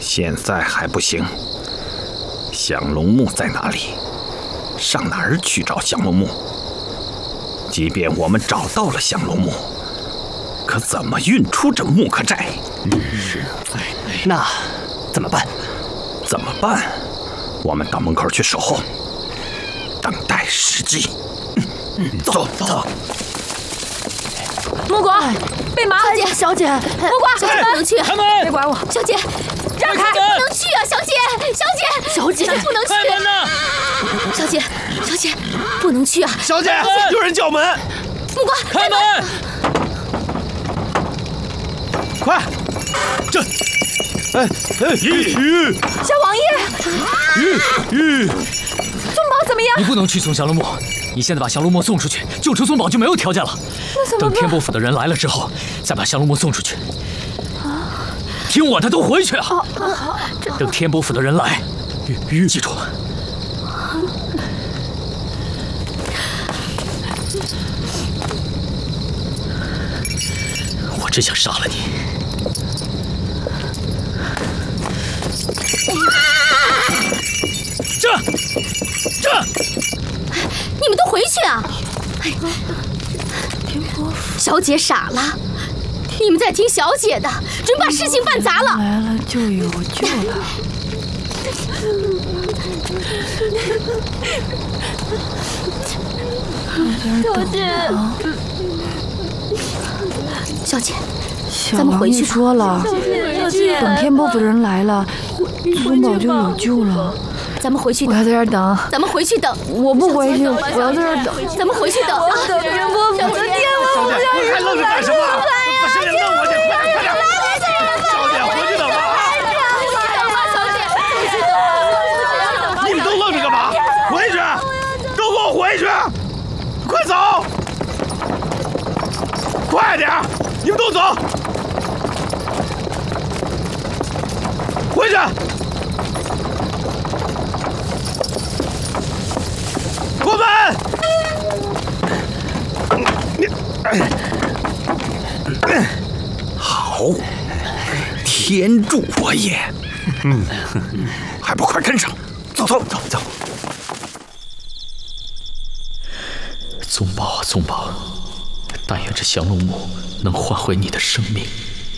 现在还不行。降龙木在哪里？上哪儿去找降龙木？即便我们找到了降龙木，可怎么运出这木克寨？ 那怎么办？ 怎么办？我们到门口去守候，等待时机。走。 木果，贝麻， 小姐， 木果，小姐不能去， 开门！ 别管我，小姐，让开，不能去啊，小姐，不能去， 开门呐！ 小姐，不能去啊！ 小姐，有人叫门！ 木果， 开门！ 快，这， 小王爷，宗宝怎么样？ 你不能去送降龙木，你现在把降龙木送出去，救出宗宝就没有条件了。等天波府的人来了之后，再把降龙木送出去。听我的，都回去啊！等天波府的人来，记住。我真想杀了你！这， 你们都回去啊！小姐傻了，你们在听小姐的，准把事情办砸了。 来了就有救了。 小姐， 小王爷说了，等天波府人来了，宗宝就有救了。 咱们回去我要在这儿等。 咱们回去等。 我不回去，我要在这儿等。 咱们回去等。 等天波府的天波府， 还愣着干什么？把小姐弄过去，快点！小姐，回去等吧。你们都愣着干嘛？回去！都给我回去！快走！快点！你们都走！回去！关门！ 好，天助我也！还不快跟上！走。 宗宝，但愿这降龙木能换回你的生命。